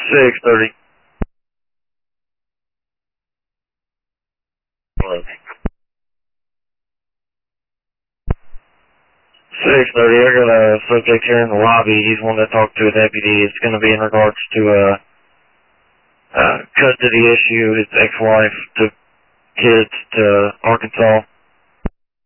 6:30. 6:30. I got a subject here in the lobby. He's wanting to talk to a deputy. It's going to be in regards to a custody issue. His ex-wife took kids to Arkansas.